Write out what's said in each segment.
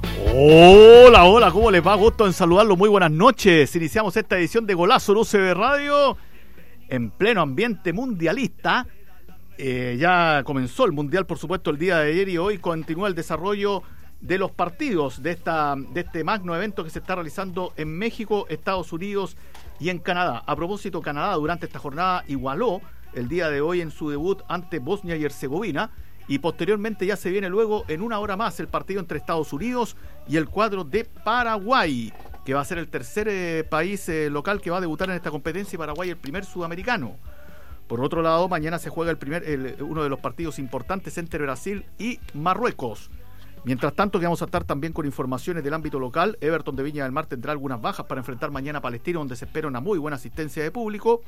Hola, hola, ¿cómo les va? Gusto en saludarlos, muy buenas noches. Iniciamos esta edición de Golazo en UCB Radio en pleno ambiente mundialista. Ya comenzó el mundial, por supuesto, el día de ayer y hoy continúa el desarrollo de los partidos de este magno evento que se está realizando en México, Estados Unidos y en Canadá. A propósito, Canadá durante esta jornada igualó el día de hoy en su debut ante Bosnia y Herzegovina. Y posteriormente ya se viene luego en una hora más el partido entre Estados Unidos y el cuadro de Paraguay, que va a ser el tercer país local que va a debutar en esta competencia, y Paraguay el primer sudamericano. Por otro lado, mañana se juega uno de los partidos importantes entre Brasil y Marruecos. Mientras tanto, que vamos a estar también con informaciones del ámbito local. Everton de Viña del Mar tendrá algunas bajas para enfrentar mañana a Palestino, donde se espera una muy buena asistencia de público.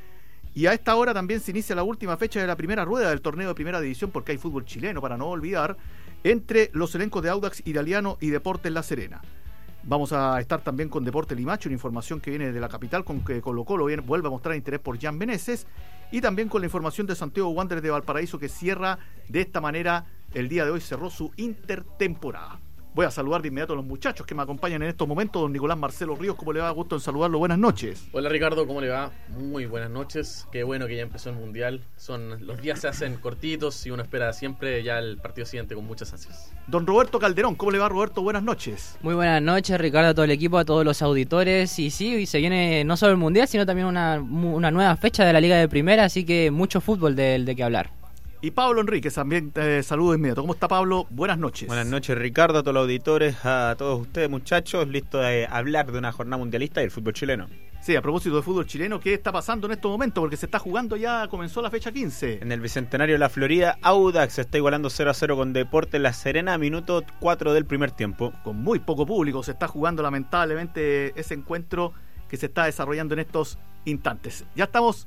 Y a esta hora también se inicia la última fecha de la primera rueda del torneo de primera división, porque hay fútbol chileno, para no olvidar, entre los elencos de Audax Italiano y Deportes La Serena. Vamos a estar también con Deportes Limache, una información que viene de la capital, con que Colo-Colo vuelve a mostrar interés por Jan Meneses, y también con la información de Santiago Wanderers de Valparaíso, que cierra de esta manera, el día de hoy cerró su intertemporada. Voy a saludar de inmediato a los muchachos que me acompañan en estos momentos. Don Nicolás Marcelo Ríos, ¿cómo le va? Gusto en saludarlo, buenas noches. Hola Ricardo, ¿cómo le va? Muy buenas noches, qué bueno que ya empezó el Mundial. Los días se hacen cortitos y uno espera siempre ya el partido siguiente con muchas ansias. Don Roberto Calderón, ¿cómo le va, Roberto? Buenas noches. Muy buenas noches, Ricardo, a todo el equipo, a todos los auditores. Y sí, se viene no solo el Mundial, sino también una nueva fecha de la Liga de Primera, así que mucho fútbol de qué hablar. Y Pablo Enríquez, también saludo inmediato. ¿Cómo está, Pablo? Buenas noches. Buenas noches, Ricardo, a todos los auditores, a todos ustedes, muchachos, listos de hablar de una jornada mundialista y del fútbol chileno. Sí, a propósito de fútbol chileno, ¿qué está pasando en estos momentos? Porque se está jugando ya, comenzó la fecha 15. En el Bicentenario de la Florida, Audax se está igualando 0-0 con Deportes La Serena, minuto 4 del primer tiempo. Con muy poco público se está jugando lamentablemente ese encuentro que se está desarrollando en estos instantes. Ya estamos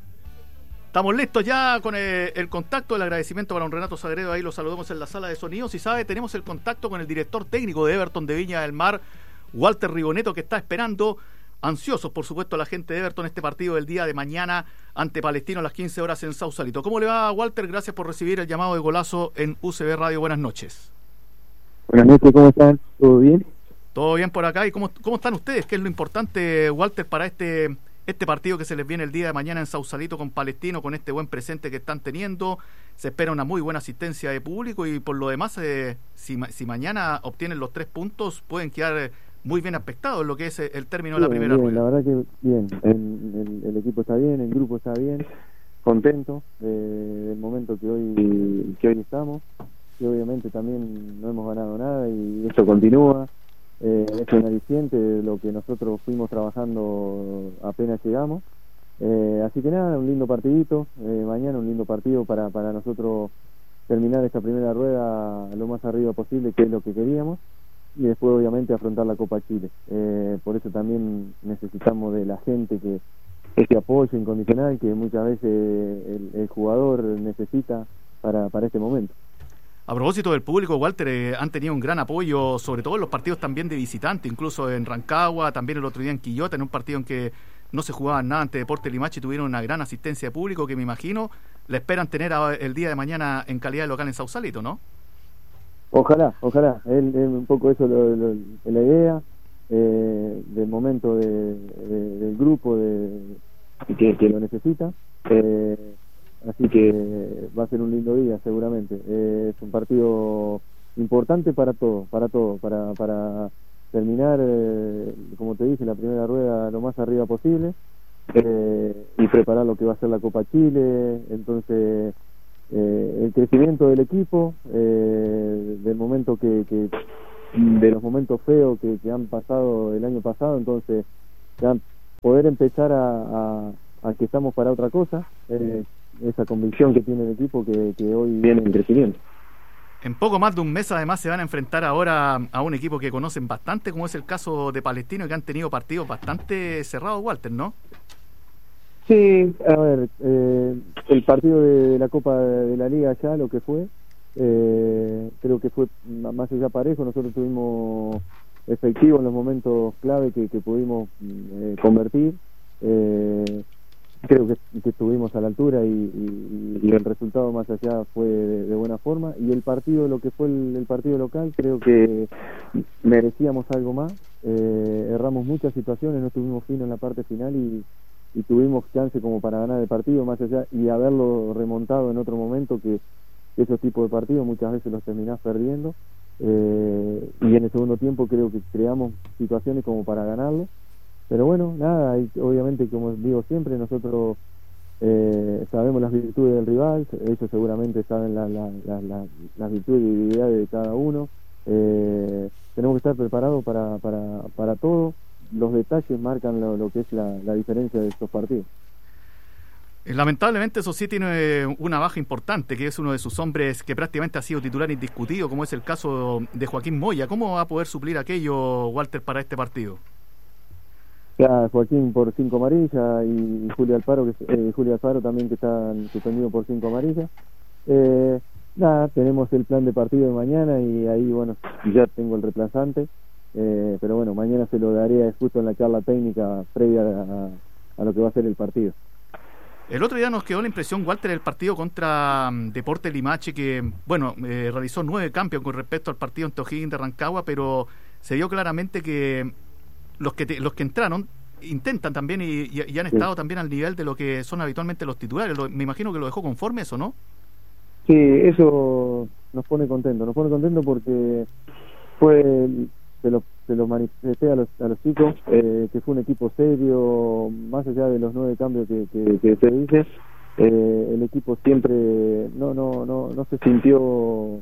listos ya con el contacto, el agradecimiento para don Renato Sagredo, ahí lo saludamos en la sala de sonidos, y tenemos el contacto con el director técnico de Everton de Viña del Mar, Walter Rigoneto, que está esperando, ansiosos por supuesto, a la gente de Everton, este partido del día de mañana ante Palestino a las 15 horas en Sausalito. ¿Cómo le va, Walter? Gracias por recibir el llamado de Golazo en UCB Radio, buenas noches. Buenas noches, ¿cómo están? ¿Todo bien? Todo bien por acá, ¿y cómo están ustedes? ¿Qué es lo importante, Walter, para este partido que se les viene el día de mañana en Sausalito con Palestino, con este buen presente que están teniendo? Se espera una muy buena asistencia de público, y por lo demás, si mañana obtienen los 3 puntos, pueden quedar muy bien aspectados en lo que es el término de la primera rueda. La verdad que bien, el equipo está bien, el grupo está bien, contento del momento que hoy estamos, y obviamente también no hemos ganado nada y esto continúa. Es un aliciente de lo que nosotros fuimos trabajando apenas llegamos, así que nada, un lindo partidito, mañana un lindo partido para nosotros terminar esta primera rueda lo más arriba posible, que es lo que queríamos, y después obviamente afrontar la Copa Chile. Por eso también necesitamos de la gente que este apoyo incondicional que muchas veces el jugador necesita para este momento. A propósito del público, Walter, han tenido un gran apoyo, sobre todo en los partidos también de visitante, incluso en Rancagua, también el otro día en Quillota, en un partido en que no se jugaba nada ante Deportes Limache, tuvieron una gran asistencia de público que me imagino la esperan tener el día de mañana en calidad de local en Sausalito, ¿no? Ojalá, es un poco eso la idea del momento del grupo que lo necesita. Así que va a ser un lindo día seguramente. Es un partido importante para todos, para terminar, como te dije, la primera rueda lo más arriba posible, y preparar lo que va a ser la Copa Chile. Entonces el crecimiento del equipo, del momento de los momentos feos que han pasado el año pasado, entonces ya poder empezar a que estamos para otra cosa, esa convicción que tiene el equipo que hoy viene en crecimiento. En poco más de un mes además se van a enfrentar ahora a un equipo que conocen bastante, como es el caso de Palestino, que han tenido partidos bastante cerrados, Walter, ¿no? Sí, a ver, el partido de la Copa de la Liga ya lo que fue, creo que fue más allá parejo. Nosotros tuvimos efectivo en los momentos clave que pudimos convertir, creo que estuvimos a la altura y el resultado más allá fue de buena forma, y el partido, lo que fue el partido local, creo que merecíamos algo más. Erramos muchas situaciones, no estuvimos finos en la parte final y tuvimos chance como para ganar el partido más allá y haberlo remontado en otro momento, que esos tipos de partidos muchas veces los terminás perdiendo, y en el segundo tiempo creo que creamos situaciones como para ganarlo. Pero bueno, nada, obviamente, como digo siempre, nosotros sabemos las virtudes del rival, ellos seguramente saben las virtudes y debilidades de cada uno. Tenemos que estar preparados para todo. Los detalles marcan lo que es la diferencia de estos partidos. Lamentablemente, eso sí, tiene una baja importante, que es uno de sus hombres que prácticamente ha sido titular indiscutido, como es el caso de Joaquín Moya. ¿Cómo va a poder suplir aquello, Walter, para este partido? Ya, Joaquín por 5 amarillas y Julio Alfaro también, que está suspendido por 5 amarillas. Nada, tenemos el plan de partido de mañana y ahí, bueno, ya tengo el reemplazante, pero bueno, mañana se lo daré justo en la charla técnica previa a lo que va a ser el partido. El otro día nos quedó la impresión, Walter, el partido contra Deportes Limache, que, bueno, realizó 9 cambios con respecto al partido en O'Higgins de Rancagua, pero se vio claramente que los que entraron intentan también y han estado también al nivel de lo que son habitualmente los titulares. Me imagino que lo dejó conforme eso, ¿no? Sí, eso nos pone contentos porque se lo manifesté a los chicos, que fue un equipo serio, más allá de los 9 cambios que se dice. El equipo siempre no se sintió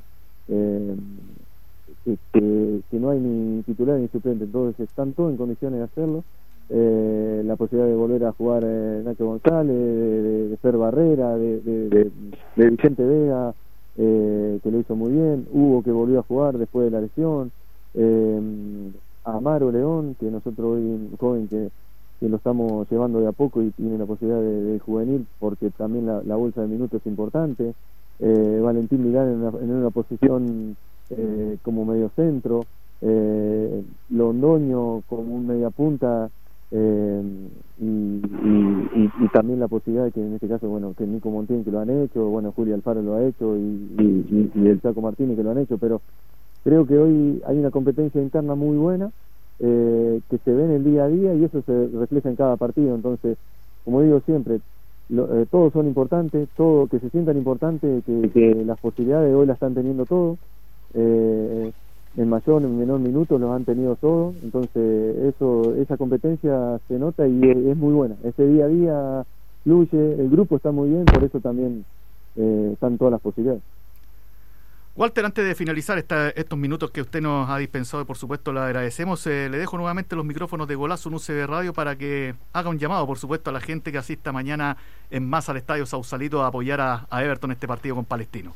que no hay ni titular ni suplente, entonces están todos en condiciones de hacerlo. La posibilidad de volver a jugar Nacho González, de Fer Barrera, de Vicente Vega, que lo hizo muy bien, Hugo, que volvió a jugar después de la lesión, Amaro León, que nosotros hoy un joven que lo estamos llevando de a poco y tiene la posibilidad de juvenil, porque también la bolsa de minutos es importante, Valentín Milán en una posición como medio centro, Londoño como un media punta, y también la posibilidad de que en este caso, bueno, que Nico Montiel, que lo han hecho, bueno, Julio Alfaro lo ha hecho y el Chaco Martínez, que lo han hecho, pero creo que hoy hay una competencia interna muy buena, que se ve en el día a día y eso se refleja en cada partido. Entonces, como digo siempre, todos son importantes, todo que se sientan importantes, que las posibilidades hoy las están teniendo todos, en mayor o en menor minuto los han tenido todos. Entonces esa competencia se nota y es muy buena, ese día a día fluye, el grupo está muy bien, por eso también están todas las posibilidades. Walter, antes de finalizar estos minutos que usted nos ha dispensado, por supuesto le agradecemos, le dejo nuevamente los micrófonos de Golazo en UCB Radio para que haga un llamado, por supuesto, a la gente que asista mañana en masa al Estadio Sausalito a apoyar a Everton en este partido con Palestino.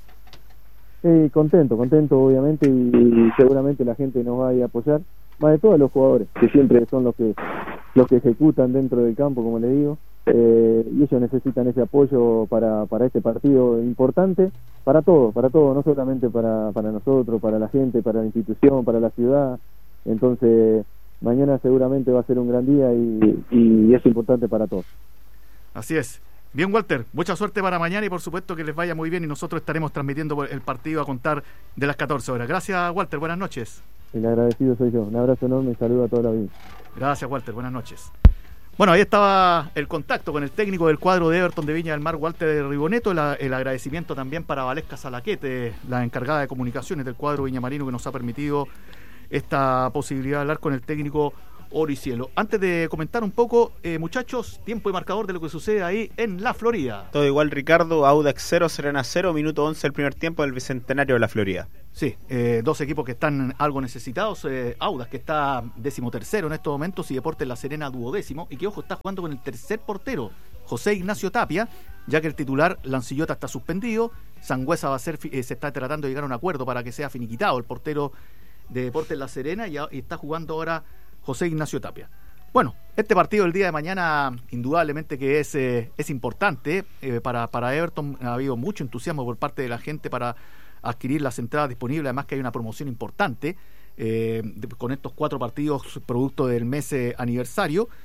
Contento obviamente, y seguramente la gente nos va a ir a apoyar, más de todos los jugadores, que siempre son los que ejecutan dentro del campo, como les digo, y ellos necesitan ese apoyo para este partido importante, para todos, no solamente para nosotros, para la gente, para la institución, para la ciudad. Entonces mañana seguramente va a ser un gran día y es importante para todos. Así es. Bien, Walter, mucha suerte para mañana y por supuesto que les vaya muy bien, y nosotros estaremos transmitiendo el partido a contar de las 14 horas. Gracias, Walter, buenas noches. El agradecido soy yo. Un abrazo enorme y saludo a toda la audiencia. Gracias, Walter, buenas noches. Bueno, ahí estaba el contacto con el técnico del cuadro de Everton de Viña del Mar, Walter Riboneto. El agradecimiento también para Valesca Salaquete, la encargada de comunicaciones del cuadro viñamarino, que nos ha permitido esta posibilidad de hablar con el técnico Oricielo. Antes de comentar un poco, muchachos, tiempo y marcador de lo que sucede ahí en la Florida. Todo igual, Ricardo. Audax 0, Serena 0, minuto 11 el primer tiempo del Bicentenario de la Florida. Sí, dos equipos que están algo necesitados. Audax, que está 13º en estos momentos, y Deportes La Serena 12º, y que, ojo, está jugando con el tercer portero, José Ignacio Tapia, ya que el titular Lancillota está suspendido. Sangüesa va a ser, se está tratando de llegar a un acuerdo para que sea finiquitado el portero de Deportes La Serena, y está jugando ahora José Ignacio Tapia. Bueno, este partido del día de mañana indudablemente que es importante para Everton. Ha habido mucho entusiasmo por parte de la gente para adquirir las entradas disponibles, además que hay una promoción importante con estos 4 partidos producto del mes aniversario.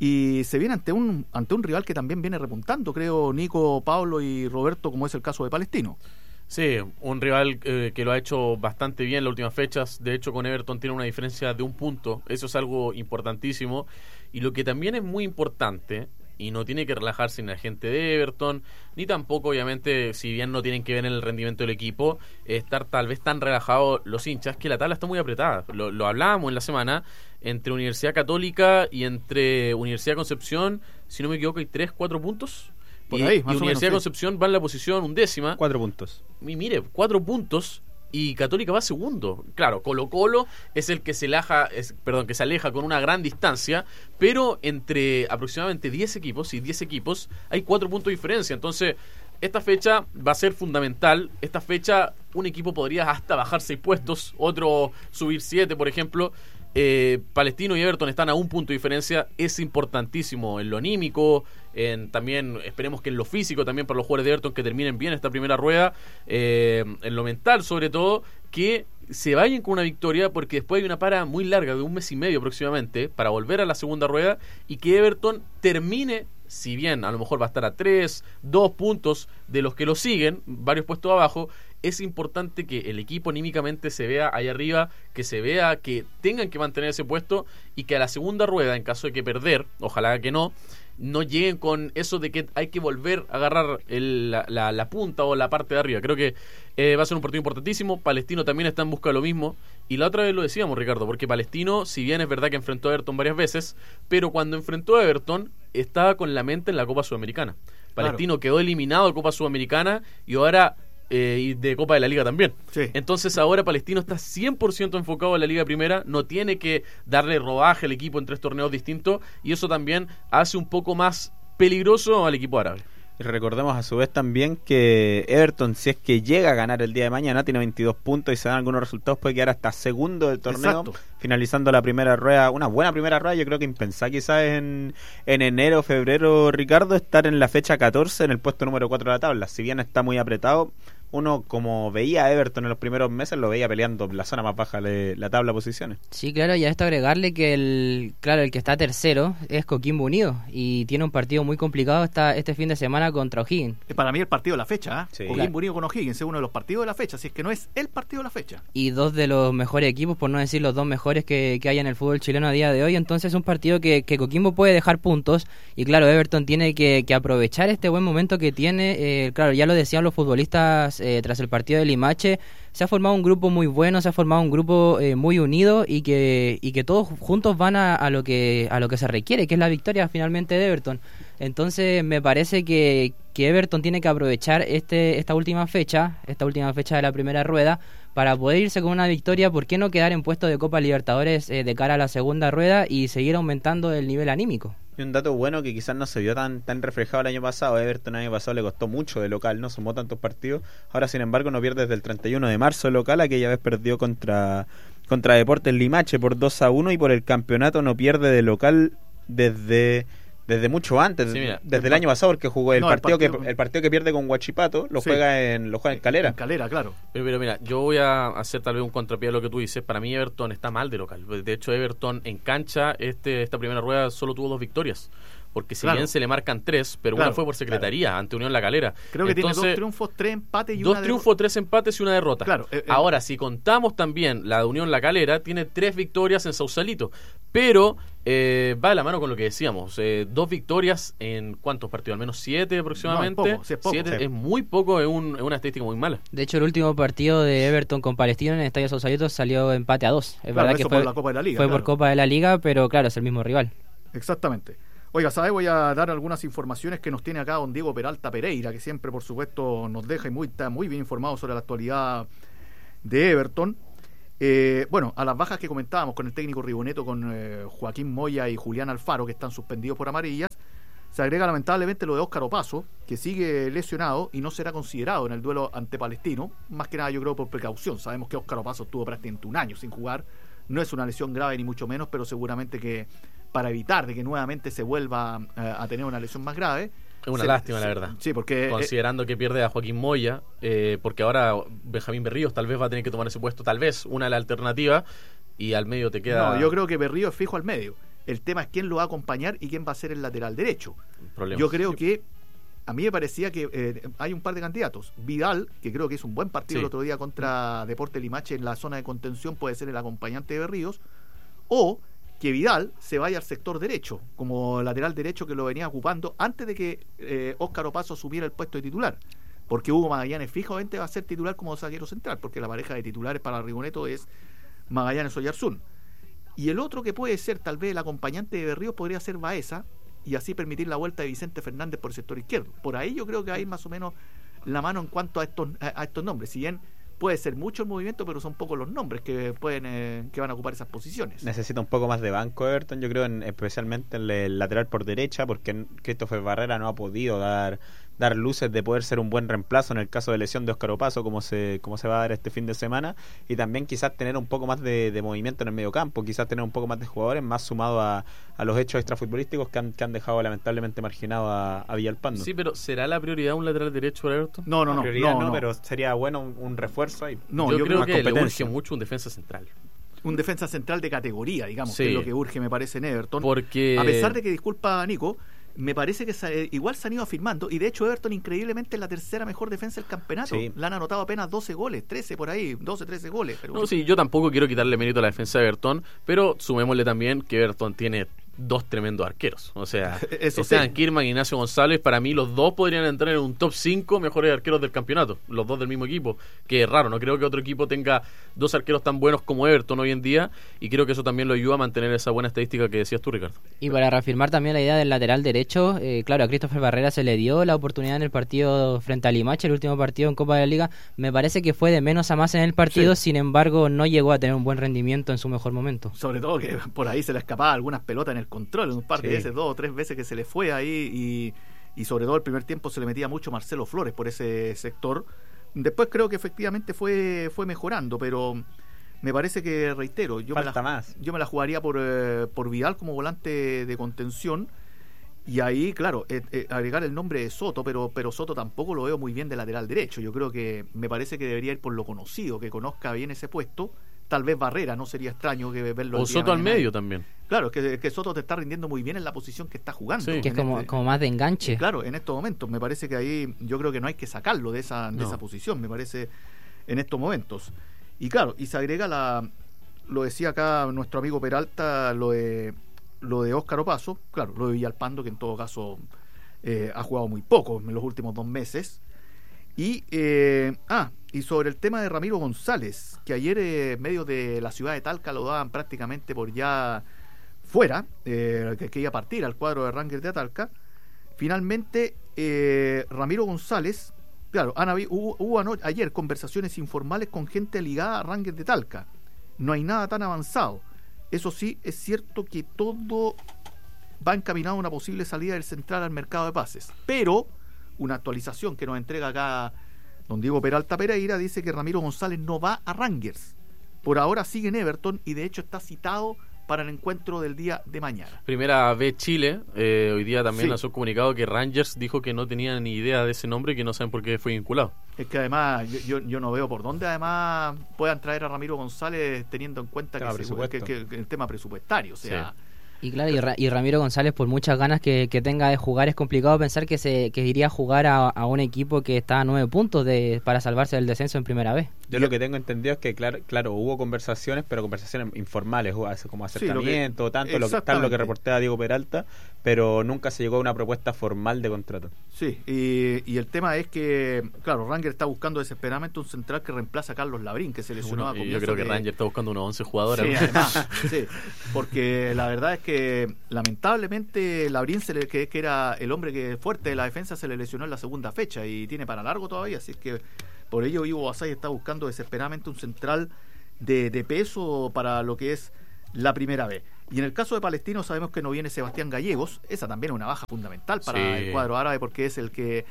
y se viene ante un rival que también viene repuntando, creo, Nico, Pablo y Roberto, como es el caso de Palestino. Sí, un rival que lo ha hecho bastante bien en las últimas fechas. De hecho, con Everton tiene una diferencia de 1 punto. Eso es algo importantísimo. Y lo que también es muy importante, y no tiene que relajarse ni la gente de Everton, ni tampoco, obviamente, si bien no tienen que ver en el rendimiento del equipo, estar tal vez tan relajados los hinchas, que la tabla está muy apretada. Lo hablábamos en la semana, entre Universidad Católica y entre Universidad de Concepción, si no me equivoco, hay 3-4 puntos. Por ahí, más y o Universidad de menos, Concepción va en la posición 11ª. 4 puntos. Y mire, 4 puntos y Católica va segundo. Claro, Colo-Colo es el que se aleja con una gran distancia, pero entre aproximadamente 10 equipos hay 4 puntos de diferencia. Entonces, esta fecha va a ser fundamental. Esta fecha un equipo podría hasta bajar 6 puestos, otro subir 7, por ejemplo. Palestino y Everton están a 1 punto de diferencia. Es importantísimo en lo anímico, también esperemos que en lo físico también para los jugadores de Everton que terminen bien esta primera rueda, en lo mental sobre todo, que se vayan con una victoria, porque después hay una para muy larga de 1 mes y medio aproximadamente para volver a la segunda rueda, y que Everton termine, si bien a lo mejor va a estar a 2 puntos de los que lo siguen, varios puestos abajo. Es importante que el equipo anímicamente se vea ahí arriba, que se vea que tengan que mantener ese puesto, y que a la segunda rueda, en caso de que perder, ojalá que no lleguen con eso de que hay que volver a agarrar la punta o la parte de arriba. Creo que va a ser un partido importantísimo. Palestino también está en busca de lo mismo, y la otra vez lo decíamos, Ricardo, porque Palestino, si bien es verdad que enfrentó a Everton varias veces, pero cuando enfrentó a Everton estaba con la mente en la Copa Sudamericana. Palestino quedó eliminado de Copa Sudamericana y ahora y de Copa de la Liga también. Sí. Entonces ahora Palestino está 100% enfocado en la Liga Primera, no tiene que darle rodaje al equipo en 3 torneos distintos, y eso también hace un poco más peligroso al equipo árabe. Y recordemos a su vez también que Everton, si es que llega a ganar el día de mañana, tiene 22 puntos y se dan algunos resultados, puede quedar hasta segundo del torneo. Exacto. Finalizando la primera rueda, una buena primera rueda. Yo creo que impensada quizás en enero o febrero, Ricardo, estar en la fecha 14 en el puesto número 4 de la tabla. Si bien está muy apretado, uno como veía a Everton en los primeros meses, lo veía peleando en la zona más baja de la tabla de posiciones. Sí, claro, y a esto agregarle que el que está tercero es Coquimbo Unido, y tiene un partido muy complicado este fin de semana contra O'Higgins. Para mí el partido de la fecha, Sí. Coquimbo Unido con O'Higgins es uno de los partidos de la fecha, si es que no es el partido de la fecha. Y 2 de los mejores equipos, por no decir los 2 mejores que hay en el fútbol chileno a día de hoy. Entonces es un partido que Coquimbo puede dejar puntos, y claro, Everton tiene que aprovechar este buen momento que tiene. Claro, ya lo decían los futbolistas tras el partido de Limache, se ha formado un grupo muy bueno, se ha formado un grupo muy unido, y que todos juntos van a lo que se requiere, que es la victoria finalmente de Everton. Entonces me parece que Everton tiene que aprovechar esta última fecha de la primera rueda para poder irse con una victoria. ¿Por qué no quedar en puesto de Copa Libertadores de cara a la segunda rueda y seguir aumentando el nivel anímico? Y un dato bueno que quizás no se vio tan reflejado el año pasado. Everton el año pasado le costó mucho de local, no sumó tantos partidos. Ahora, sin embargo, no pierde desde el 31 de marzo de local. Aquella vez perdió contra Deportes Limache por 2-1, y por el campeonato no pierde de local desde mucho antes, Sí, mira, desde el año pasado, porque jugó el partido que pierde con Huachipato, lo Sí. juega en Calera. En Calera, claro. Pero mira, yo voy a hacer tal vez un contrapié a lo que tú dices. Para mí Everton está mal de local. De hecho, Everton en cancha esta primera rueda solo tuvo 2 victorias, porque si Claro. bien se le marcan 3, pero Claro, una fue por secretaría ante Unión La Calera. Creo que Entonces, tiene 2 triunfos, 3 empates y 2 una triunfos, 3 empates y una derrota. Claro, Ahora, si contamos también la de Unión La Calera, tiene 3 victorias en Sausalito, pero va de la mano con lo que decíamos. 2 victorias en ¿cuántos partidos? Al menos 7 aproximadamente. No, es poco, sí, es poco. 7 Sí. es muy poco, es una estadística muy mala. De hecho, el último partido de Everton con Palestino en el Estadio Sausalito salió empate a 2. Es Claro, verdad que eso por la Copa de la Liga, fue claro. por Copa de la Liga, pero claro, es el mismo rival. Exactamente. Oiga, ¿sabes? Voy a dar algunas informaciones que nos tiene acá don Diego Peralta Pereira, que siempre, por supuesto, nos deja y está muy bien informado sobre la actualidad de Everton. Bueno, a las bajas que comentábamos con el técnico Riboneto, con Joaquín Moya y Julián Alfaro, que están suspendidos por amarillas, se agrega lamentablemente lo de Óscar Opaso, que sigue lesionado y no será considerado en el duelo ante Palestino, más que nada yo creo por precaución. Sabemos que Óscar Opaso estuvo prácticamente 1 año sin jugar, no es una lesión grave ni mucho menos, pero seguramente que para evitar de que nuevamente se vuelva a tener una lesión más grave. Es una lástima, la verdad. Sí, porque Considerando que pierde a Joaquín Moya, porque ahora Benjamín Berríos tal vez va a tener que tomar ese puesto, tal vez una de las alternativas, y al medio te queda... no, yo creo que Berrío es fijo al medio. El tema es quién lo va a acompañar y quién va a ser el lateral derecho. Problemas. Yo creo que a mí me parecía que hay un par de candidatos. Vidal, que creo que hizo un buen partido el otro día contra Deportes Limache en la zona de contención, puede ser el acompañante de Berríos, o que Vidal se vaya al sector derecho, como lateral derecho que lo venía ocupando antes de que Óscar Opaso asumiera el puesto de titular. Porque Hugo Magallanes fijamente va a ser titular como zaguero central, porque la pareja de titulares para Rigoneto es Magallanes Oyarzún. Y el otro que puede ser tal vez el acompañante de Berríos podría ser Baeza, y así permitir la vuelta de Vicente Fernández por el sector izquierdo. Por ahí yo creo que hay más o menos la mano en cuanto a estos nombres. Si bien puede ser mucho el movimiento, pero son pocos los nombres que pueden que van a ocupar esas posiciones. Necesita un poco más de banco Everton, yo creo, especialmente en el lateral por derecha, porque Christopher Barrera no ha podido dar luces de poder ser un buen reemplazo en el caso de lesión de Óscar Opaso, como se va a dar este fin de semana, y también quizás tener un poco más de movimiento en el mediocampo, quizás tener un poco más de jugadores, más sumado a los hechos extrafutbolísticos que han dejado lamentablemente marginado a Villalpando. Sí, pero ¿será la prioridad un lateral derecho para Everton? No, pero sería bueno un refuerzo ahí. No, yo creo que le competencia. urge mucho un defensa central. Un defensa central de categoría, digamos, Sí. que es lo que urge, me parece, en Everton. Porque A pesar de que, disculpa, Nico, me parece que igual se han ido afirmando, y de hecho Everton increíblemente es la tercera mejor defensa del campeonato. Sí. Le han anotado apenas 12 goles, 13 por ahí, 12, 13 goles. Pero No, sí, yo tampoco quiero quitarle mérito a la defensa de Everton, pero sumémosle también que Everton tiene dos tremendos arqueros. O sea, Eso Esteban sí. Kirman y Ignacio González, para mí los dos podrían entrar en un top 5 mejores arqueros del campeonato, los dos del mismo equipo, que es raro, no creo que otro equipo tenga dos arqueros tan buenos como Everton hoy en día, y creo que eso también lo ayuda a mantener esa buena estadística que decías tú, Ricardo. Y para reafirmar también la idea del lateral derecho, claro, a Christopher Barrera se le dio la oportunidad en el partido frente a Limache, el último partido en Copa de la Liga. Me parece que fue de menos a más en el partido, Sí. sin embargo no llegó a tener un buen rendimiento en su mejor momento. sobre todo que por ahí se le escapaba algunas pelotas en el control, un par de Sí. veces, 2 o 3 veces que se le fue ahí, y sobre todo el primer tiempo se le metía mucho Marcelo Flores por ese sector. Después creo que efectivamente fue mejorando, pero me parece que, reitero, yo me la jugaría por Vidal como volante de contención, y ahí, claro, agregar el nombre de Soto, pero Soto tampoco lo veo muy bien de lateral derecho. Yo creo que me parece que debería ir por lo conocido, que conozca bien ese puesto. Tal vez Barrera, no sería extraño que verlo. O el día Soto de al mañana. medio también. Claro, que Soto te está rindiendo muy bien en la posición que está jugando. Sí. Que es En como más de enganche. Claro, en estos momentos. Me parece que ahí yo creo que no hay que sacarlo de esa No. posición, me parece, en estos momentos. Y claro, y se agrega lo decía acá nuestro amigo Peralta, lo de Óscar Opaso, claro, lo de Villalpando, que en todo caso ha jugado muy poco en los últimos 2 meses. Y sobre el tema de Ramiro González, que ayer medios de la ciudad de Talca lo daban prácticamente por ya fuera, que iba a partir al cuadro de Rangers de Talca. Finalmente, Ramiro González, claro, hubo ayer conversaciones informales con gente ligada a Rangers de Talca. No hay nada tan avanzado. Eso sí, es cierto que todo va encaminado a una posible salida del central al mercado de pases, pero una actualización que nos entrega acá don Diego Peralta Pereira dice que Ramiro González no va a Rangers. Por ahora sigue en Everton y de hecho está citado para el encuentro del día de mañana. Primera vez Chile, hoy día también Sí. lanzó un comunicado que Rangers dijo que no tenía ni idea de ese nombre y que no saben por qué fue vinculado. Es que además yo no veo por dónde además puedan traer a Ramiro González teniendo en cuenta Tema presupuesto. que el tema presupuestario, o sea... Sí. Y claro, y Ramiro González, por muchas ganas que tenga de jugar, es complicado pensar que iría a jugar a un equipo que está a 9 puntos para salvarse del descenso en primera vez. Yo lo que tengo entendido es que, claro, hubo conversaciones, pero conversaciones informales, como acercamiento, lo que reportaba Diego Peralta, pero nunca se llegó a una propuesta formal de contrato. Sí, y el tema es que, claro, Rangers está buscando desesperadamente un central que reemplaza a Carlos Labrín, que se lesionó a Bueno, y yo comienzos creo que de- Rangers está buscando unos 11 jugadores. Sí, ¿no? además, sí, porque la verdad es que lamentablemente Labrín, que era el hombre fuerte de la defensa, se le lesionó en la segunda fecha y tiene para largo todavía, así es que por ello Ivo Basay está buscando desesperadamente un central de peso para lo que es la primera vez. Y en el caso de Palestino sabemos que no viene Sebastián Gallegos, esa también es una baja fundamental para Sí. el cuadro árabe, porque es el que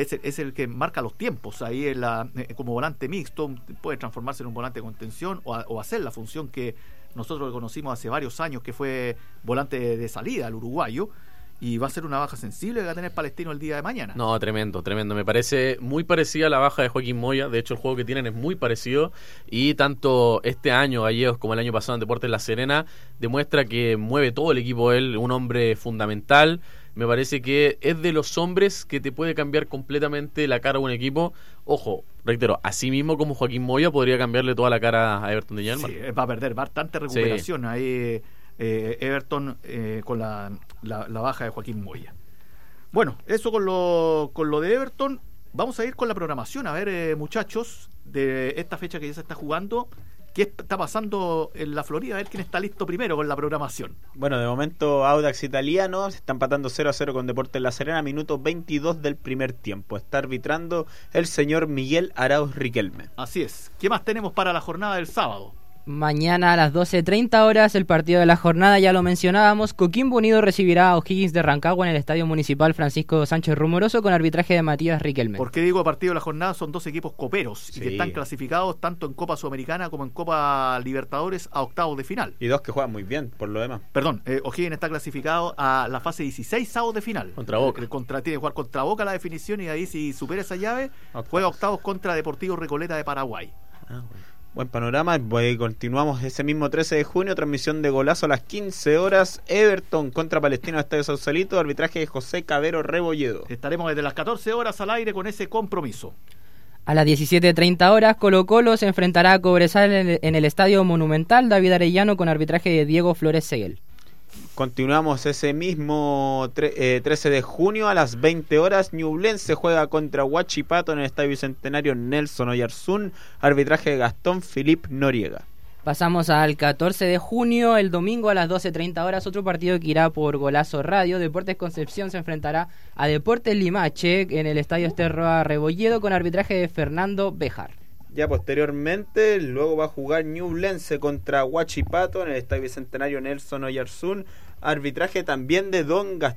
marca los tiempos ahí como volante mixto, puede transformarse en un volante de contención o hacer la función que nosotros lo conocimos hace varios años, que fue volante de salida, el uruguayo, y va a ser una baja sensible que va a tener Palestino el día de mañana. No, tremendo. Me parece muy parecida a la baja de Joaquín Moya. De hecho, el juego que tienen es muy parecido. Y tanto este año, Gallegos, como el año pasado en Deportes La Serena, demuestra que mueve todo el equipo él, un hombre fundamental. Me parece que es de los hombres que te puede cambiar completamente la cara a un equipo. Ojo, reitero, así mismo como Joaquín Moya podría cambiarle toda la cara a Everton de Viña del Mar. Sí, va a perder bastante recuperación ahí Everton con la baja de Joaquín Moya. Bueno, eso con lo de Everton. Vamos a ir con la programación, a ver, muchachos, de esta fecha que ya se está jugando. ¿Qué está pasando en la Florida? A ver quién está listo primero con la programación. Bueno, de momento Audax Italiano se está empatando 0-0 con Deportes La Serena, minuto 22 del primer tiempo. Está arbitrando el señor Miguel Arauz Riquelme. Así es. ¿Qué más tenemos para la jornada del sábado? Mañana a las 12:30 horas el partido de la jornada, ya lo mencionábamos. Coquimbo Unido recibirá a O'Higgins de Rancagua en el Estadio Municipal Francisco Sánchez Rumoroso con arbitraje de Matías Riquelme. ¿Por qué digo partido de la jornada? Son dos equipos coperos y que están clasificados tanto en Copa Sudamericana como en Copa Libertadores a octavos de final. Y dos que juegan muy bien, por lo demás. Perdón, O'Higgins está clasificado a la fase 16 avos de final. Contra Boca. Tiene que jugar contra Boca la definición y ahí si supera esa llave, juega octavos contra Deportivo Recoleta de Paraguay. Buen panorama. Continuamos ese mismo 13 de junio, transmisión de Golazo a las 15 horas. Everton contra Palestino, Estadio Sausalito, arbitraje de José Cabero Rebolledo. Estaremos desde las 14 horas al aire con ese compromiso. A las 17:30 horas, Colo-Colo se enfrentará a Cobresal en el Estadio Monumental David Arellano con arbitraje de Diego Flores Seguel. Continuamos ese mismo 13 de junio a las 20 horas. Ñublense juega contra Huachipato en el Estadio Bicentenario Nelson Oyarzún. Arbitraje de Gastón Filip Noriega. Pasamos al 14 de junio, el domingo a las 12:30 horas, otro partido que irá por Golazo Radio. Deportes Concepción se enfrentará a Deportes Limache en el Estadio Esterroa Rebolledo con arbitraje de Fernando Béjar. Ya posteriormente, luego va a jugar Ñublense contra Huachipato en el Estadio Bicentenario Nelson Oyarzún. Arbitraje también de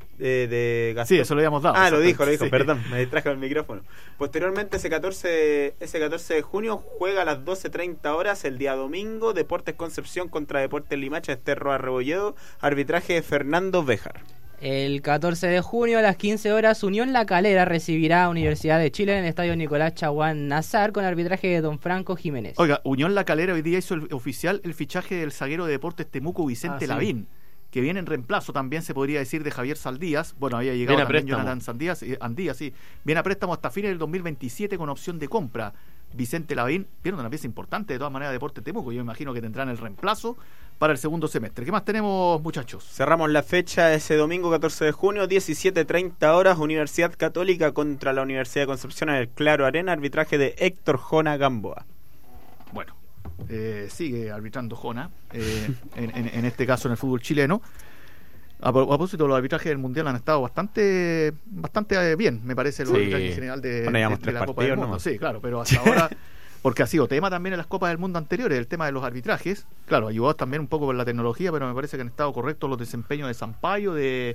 de Gastón. Sí, eso lo habíamos dado. Lo dijo, sí. Perdón, me distraje el micrófono. Posteriormente, ese 14 de junio juega a las 12:30 horas el día domingo. Deportes Concepción contra Deportes Limache, Esterroa Rebolledo. Arbitraje de Fernando Béjar. El 14 de junio a las 15 horas, Unión La Calera recibirá a Universidad de Chile en el Estadio Nicolás Chaguán Nazar con arbitraje de Don Franco Jiménez. Oiga, Unión La Calera hoy día hizo oficial el fichaje del zaguero de Deportes Temuco Vicente Lavín, que viene en reemplazo, también se podría decir, de Javier Saldías. Bueno, había llegado también Jonathan Andías, sí. Viene a préstamo hasta fines del 2027 con opción de compra. Vicente Lavín pierde una pieza importante de todas maneras de Deportes Temuco. Yo imagino que tendrán el reemplazo para el segundo semestre. ¿Qué más tenemos, muchachos? Cerramos la fecha ese domingo 14 de junio, 17:30 horas, Universidad Católica contra la Universidad de Concepción en el Claro Arena, arbitraje de Héctor Jona Gamboa. Bueno, sigue arbitrando Jona, en este caso en el fútbol chileno. A propósito, los arbitrajes del Mundial han estado bastante bien, me parece, el arbitraje en general de la Copa del Mundo. Sí, claro, pero hasta ahora, porque ha sido tema también en las Copas del Mundo anteriores, el tema de los arbitrajes. Claro, ayudado también un poco por la tecnología, pero me parece que han estado correctos los desempeños de Sampaio,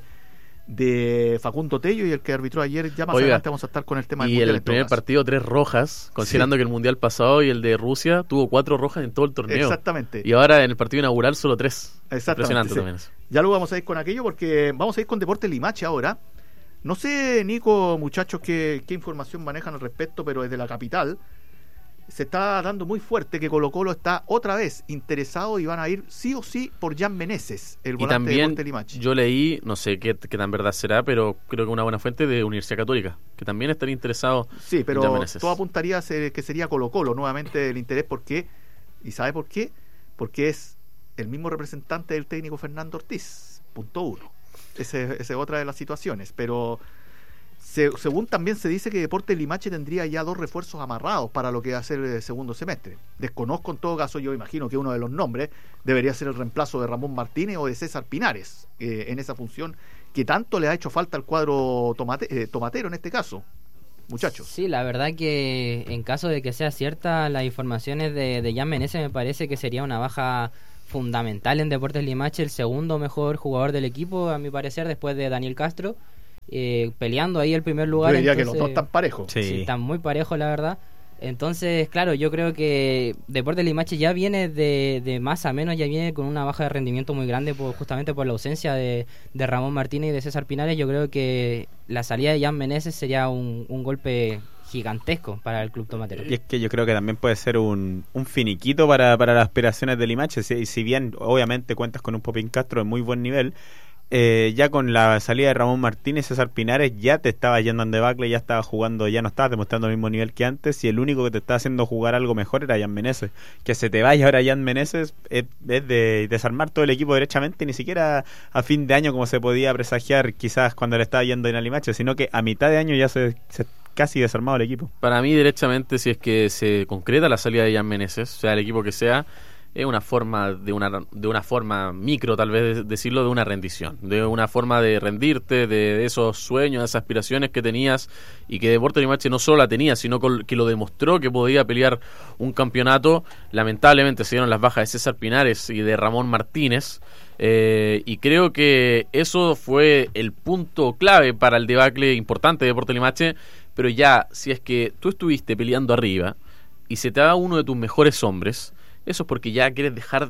de Facundo Tello y el que arbitró ayer. Ya más adelante vamos a estar con el tema del Mundial. Y el primer partido 3 rojas, considerando que el Mundial pasado y el de Rusia tuvo 4 rojas en todo el torneo. Exactamente. Y ahora en el partido inaugural solo 3. Impresionante también eso. Ya luego vamos a ir con aquello porque vamos a ir con Deportes Limache ahora. No sé, Nico, muchachos, qué información manejan al respecto, pero desde la capital se está dando muy fuerte que Colo-Colo está otra vez interesado y van a ir sí o sí por Jan Meneses, el volante de Deportes Limache. Yo leí, no sé qué tan verdad será, pero creo que una buena fuente de Universidad Católica, que también estaría interesado. Sí, pero todo apuntaría a que sería Colo-Colo nuevamente el interés. ¿Por qué? ¿Y sabe por qué? Porque es el mismo representante del técnico Fernando Ortiz, punto 1. Esa es otra de las situaciones, pero según también se dice que Deportes Limache tendría ya 2 refuerzos amarrados para lo que va a ser el segundo semestre. Desconozco en todo caso, yo imagino que uno de los nombres debería ser el reemplazo de Ramón Martínez o de César Pinares, en esa función que tanto le ha hecho falta al cuadro tomatero en este caso. Muchachos. Sí, la verdad que en caso de que sea cierta las informaciones de Jan Meneses, me parece que sería una baja fundamental en Deportes Limache, el segundo mejor jugador del equipo, a mi parecer, después de Daniel Castro. Peleando ahí el primer lugar. Yo diría que los dos están parejos. Sí, están muy parejos, la verdad. Entonces, claro, yo creo que Deportes Limache ya viene de más a menos, ya viene con una baja de rendimiento muy grande justamente por la ausencia de Ramón Martínez y de César Pinares. Yo creo que la salida de Jan Meneses sería un golpe gigantesco para el club tomatero. Y es que yo creo que también puede ser un finiquito para las aspiraciones de Limache. Si bien obviamente cuentas con un Popín Castro de muy buen nivel, ya con la salida de Ramón Martínez, César Pinares ya te estaba yendo en debacle, ya estaba jugando, ya no estabas demostrando el mismo nivel que antes, y el único que te estaba haciendo jugar algo mejor era Jan Meneses. Que se te vaya ahora Jan Meneses es de desarmar todo el equipo derechamente, ni siquiera a fin de año como se podía presagiar quizás cuando le estaba yendo en Limache, sino que a mitad de año ya se casi desarmado el equipo. Para mí, derechamente, si es que se concreta la salida de Jan Meneses, sea el equipo que sea, es una forma de una forma micro, tal vez decirlo, de una rendición, de una forma de rendirte de esos sueños, de esas aspiraciones que tenías, y que Deportes Limache no solo la tenía, sino que lo demostró que podía pelear un campeonato. Lamentablemente se dieron las bajas de César Pinares y de Ramón Martínez, y creo que eso fue el punto clave para el debacle importante de Deportes Limache. Pero ya, si es que tú estuviste peleando arriba y se te da uno de tus mejores hombres, eso es porque ya quieres dejar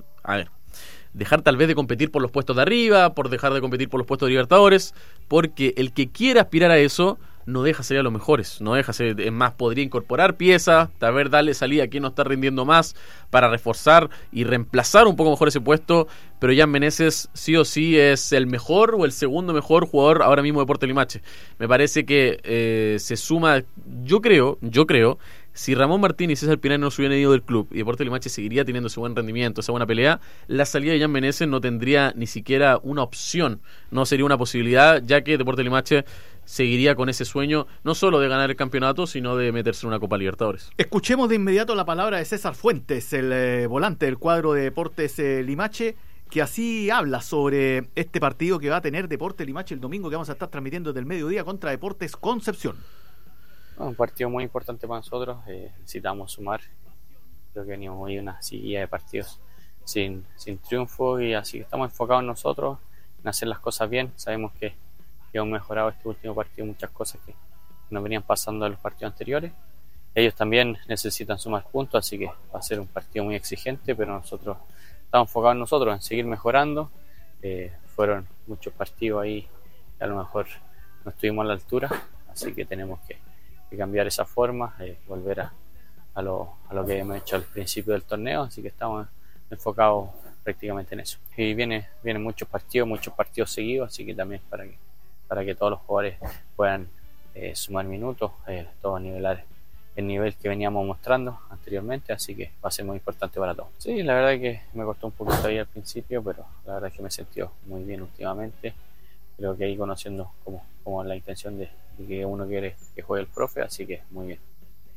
tal vez de competir por los puestos de arriba, por dejar de competir por los puestos de Libertadores, porque el que quiera aspirar a eso no deja salir a los mejores, no deja ser, es más, podría incorporar piezas, tal vez darle salida a quien no está rindiendo más para reforzar y reemplazar un poco mejor ese puesto. Pero Jan Meneses sí o sí es el mejor o el segundo mejor jugador ahora mismo de Deportes Limache. Me parece que se suma, yo creo, si Ramón Martínez y César Pinares no se hubieran ido del club y Deportes Limache seguiría teniendo ese buen rendimiento, esa buena pelea, la salida de Jan Meneses no tendría ni siquiera una opción, no sería una posibilidad, ya que Deportes Limache seguiría con ese sueño, no solo de ganar el campeonato, sino de meterse en una Copa Libertadores. Escuchemos de inmediato la palabra de César Fuentes, el volante del cuadro de Deportes Limache, que así habla sobre este partido que va a tener Deportes Limache el domingo, que vamos a estar transmitiendo desde el mediodía contra Deportes Concepción. Un partido muy importante para nosotros, necesitamos sumar. Creo que venimos hoy una seguida de partidos sin triunfo, y así que estamos enfocados en nosotros, en hacer las cosas bien. Sabemos que hemos mejorado este último partido muchas cosas que nos venían pasando en los partidos anteriores. Ellos también necesitan sumar puntos, así que va a ser un partido muy exigente, pero nosotros estamos enfocados en nosotros, en seguir mejorando. Fueron muchos partidos ahí que a lo mejor no estuvimos a la altura, así que tenemos que cambiar esa forma, volver a lo que hemos hecho al principio del torneo, así que estamos enfocados prácticamente en eso. Y vienen muchos partidos seguidos, así que también para que todos los jugadores puedan sumar minutos, todos nivelar el nivel que veníamos mostrando anteriormente, así que va a ser muy importante para todos. Sí, la verdad que me costó un poquito ahí al principio, pero la verdad es que me he sentido muy bien últimamente. Creo que ahí conociendo como la intención de que uno quiere que juegue el profe, así que muy bien.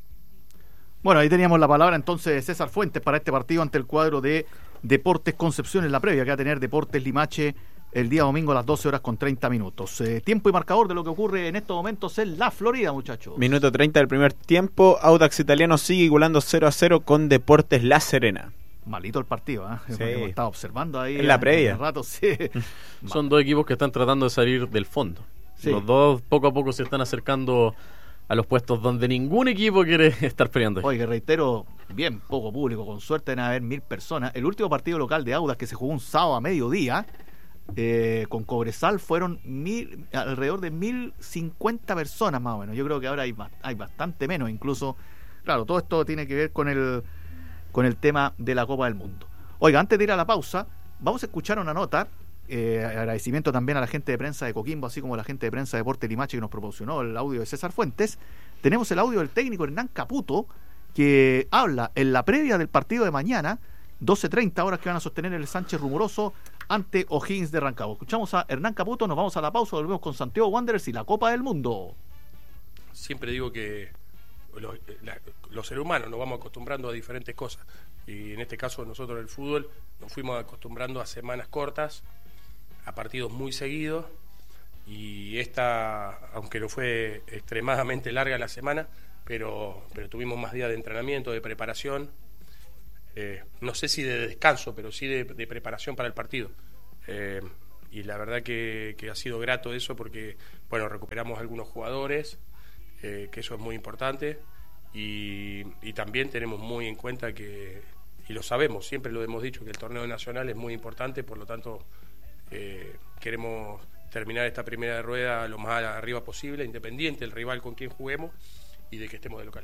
Bueno, ahí teníamos la palabra entonces de César Fuentes para este partido ante el cuadro de Deportes Concepción en la previa que va a tener Deportes Limache el día domingo a las 12:30. Tiempo y marcador de lo que ocurre en estos momentos en la Florida, muchachos. Minuto 30 del primer tiempo. Audax Italiano sigue igualando 0-0 con Deportes La Serena. Malito el partido, ¿eh? Sí. Hemos estado observando ahí en la previa. En rato, sí. Son dos equipos que están tratando de salir del fondo. Sí. Los dos poco a poco se están acercando a los puestos donde ningún equipo quiere estar peleando. Oye, reitero, bien poco público, con suerte deben haber 1.000 personas. El último partido local de Audax que se jugó un sábado a mediodía con Cobresal fueron alrededor de 1.050 personas más o menos. Yo creo que ahora hay bastante menos, incluso. Claro, todo esto tiene que ver con el tema de la Copa del Mundo. Oiga, antes de ir a la pausa, vamos a escuchar una nota. Agradecimiento también a la gente de prensa de Coquimbo, así como a la gente de prensa de Deportes Limache que nos proporcionó el audio de César Fuentes. Tenemos el audio del técnico Hernán Caputo, que habla en la previa del partido de mañana, 12:30 horas, que van a sostener el Sánchez Rumoroso ante O'Higgins de Rancagua. Escuchamos a Hernán Caputo, nos vamos a la pausa, volvemos con Santiago Wanderers y la Copa del Mundo. Siempre digo que los seres humanos nos vamos acostumbrando a diferentes cosas, y en este caso nosotros en el fútbol nos fuimos acostumbrando a semanas cortas, a partidos muy seguidos, y esta, aunque no fue extremadamente larga la semana, pero tuvimos más días de entrenamiento, de preparación, no sé si de descanso, pero sí de preparación para el partido, y la verdad que ha sido grato eso, porque bueno, recuperamos algunos jugadores, que eso es muy importante, y también tenemos muy en cuenta que, y lo sabemos, siempre lo hemos dicho, que el torneo nacional es muy importante, por lo tanto queremos terminar esta primera rueda lo más arriba posible, independiente del rival con quien juguemos y de que estemos de local.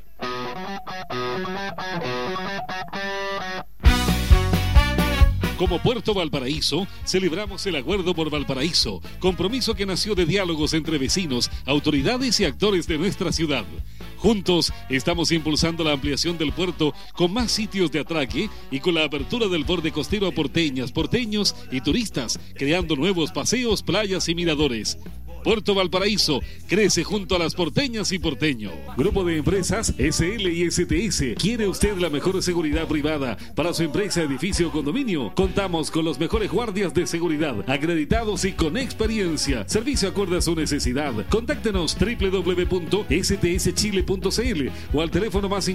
Como Puerto Valparaíso, celebramos el Acuerdo por Valparaíso, compromiso que nació de diálogos entre vecinos, autoridades y actores de nuestra ciudad. Juntos estamos impulsando la ampliación del puerto con más sitios de atraque y con la apertura del borde costero a porteñas, porteños y turistas, creando nuevos paseos, playas y miradores. Puerto Valparaíso crece junto a las porteñas y porteños. Grupo de Empresas SL y STS. ¿Quiere usted la mejor seguridad privada para su empresa, edificio o condominio? Contamos con los mejores guardias de seguridad, acreditados y con experiencia. Servicio acorde a su necesidad. Contáctenos www.stschile.cl o al teléfono más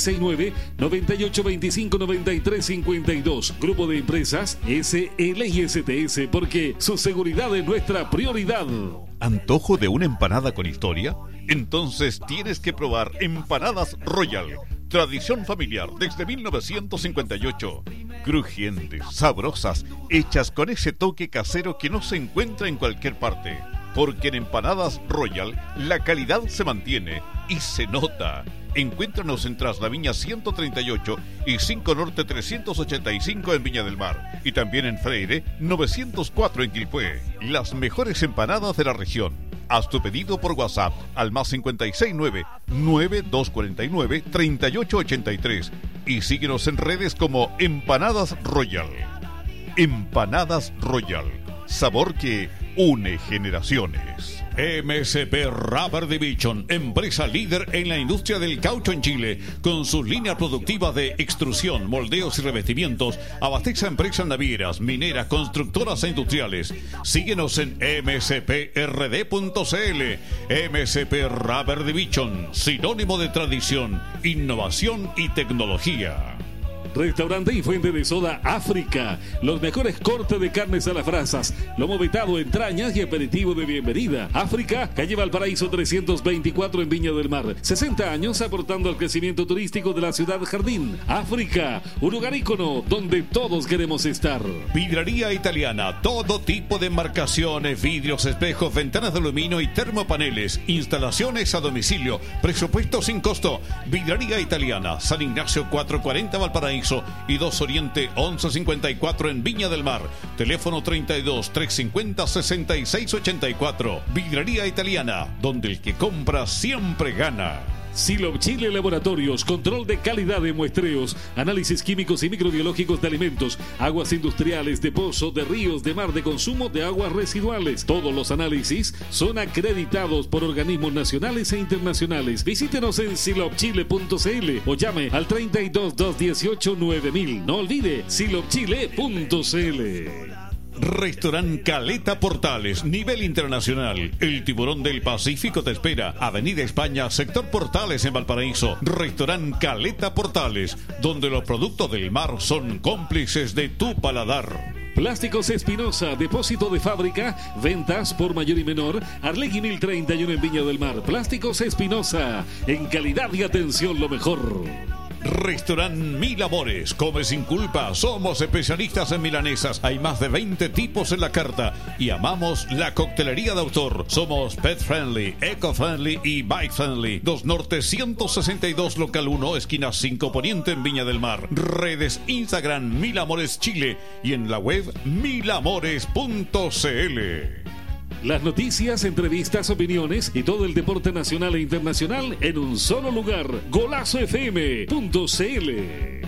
569-9825-9352. Grupo de Empresas SL y STS, porque su seguridad es nuestra prioridad. ¿Antojo de una empanada con historia? Entonces tienes que probar Empanadas Royal. Tradición familiar desde 1958. Crujientes, sabrosas, hechas con ese toque casero que no se encuentra en cualquier parte. Porque en Empanadas Royal la calidad se mantiene y se nota. Encuéntranos en Traslaviña 138 y 5 Norte 385 en Viña del Mar. Y también en Freire 904 en Quilpué. Las mejores empanadas de la región. Haz tu pedido por WhatsApp al más 569-9249-3883. Y síguenos en redes como Empanadas Royal. Empanadas Royal. Sabor que une generaciones. MSP Rubber Division, empresa líder en la industria del caucho en Chile, con sus líneas productivas de extrusión, moldeos y revestimientos, abastece a empresas navieras, mineras, constructoras e industriales. Síguenos en msprd.cl. MSP Rubber Division, sinónimo de tradición, innovación y tecnología. Restaurante y fuente de soda África. Los mejores cortes de carnes a las brasas, lomo vetado, entrañas y aperitivo de bienvenida. África, calle Valparaíso 324 en Viña del Mar. 60 años aportando al crecimiento turístico de la ciudad jardín. África, un lugar ícono donde todos queremos estar. Vidraría Italiana, todo tipo de marcaciones, vidrios, espejos, ventanas de aluminio y termopaneles. Instalaciones a domicilio, presupuesto sin costo. Vidraría Italiana, San Ignacio 440 Valparaíso y 2 Oriente 1154 en Viña del Mar. Teléfono 32 350 6684. Vidrería Italiana, donde el que compra siempre gana. Silop Chile Laboratorios, control de calidad de muestreos, análisis químicos y microbiológicos de alimentos, aguas industriales, de pozo, de ríos, de mar, de consumo de aguas residuales. Todos los análisis son acreditados por organismos nacionales e internacionales. Visítenos en silopchile.cl o llame al 32 218 9000. No olvide silopchile.cl. Restaurant Caleta Portales, nivel internacional. El tiburón del Pacífico te espera. Avenida España, sector Portales en Valparaíso. Restaurant Caleta Portales, donde los productos del mar son cómplices de tu paladar. Plásticos Espinosa, depósito de fábrica, ventas por mayor y menor. Arlegui 1031 en Viña del Mar. Plásticos Espinosa, en calidad y atención lo mejor. Restaurant Mil Amores, come sin culpa, somos especialistas en milanesas, hay más de 20 tipos en la carta y amamos la coctelería de autor. Somos pet friendly, eco friendly y bike friendly. 2 Norte 162 local 1, esquina 5 Poniente en Viña del Mar. Redes Instagram Mil Amores Chile y en la web milamores.cl. Las noticias, entrevistas, opiniones y todo el deporte nacional e internacional en un solo lugar. GolazoFM.cl.